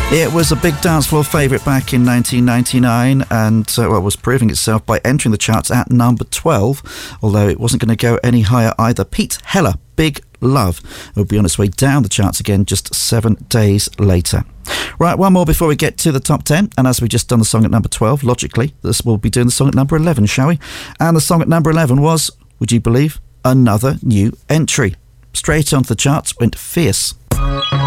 It was a big dance floor favourite back in 1999 and was proving itself by entering the charts at number 12, although it wasn't going to go any higher either. Pete Heller, Big Love, will be on its way down the charts again just 7 days later. Right, one more before we get to the top 10, and as we just done the song at number 12, logically, this will be doing the song at number 11, shall we? And the song at number 11 was, would you believe, another new entry. Straight onto the charts went Fierce.